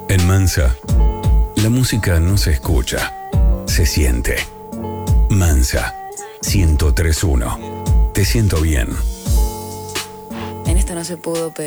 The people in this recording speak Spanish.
En Mansa, la música no se escucha, se siente. Mansa, 103.1. Te siento bien. En esta no se pudo, pero